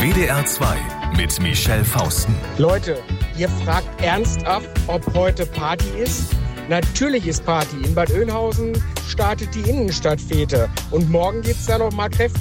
WDR 2 mit Michelle Fausten. Leute, ihr fragt ernsthaft, ob heute Party ist? Natürlich ist Party. In Bad Oeynhausen startet die Innenstadtfete. Und morgen geht's da noch mal kräftig